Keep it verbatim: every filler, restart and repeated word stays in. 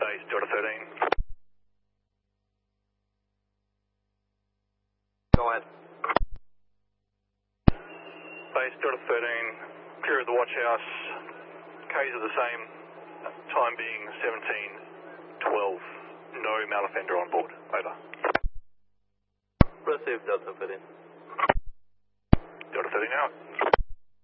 Base Delta thirteen. Go ahead. Base Delta thirteen, clear of the watch house. K's are the same, time being seventeen twelve. No Malafender on board. Over. Receive Delta thirteen. Delta thirteen out.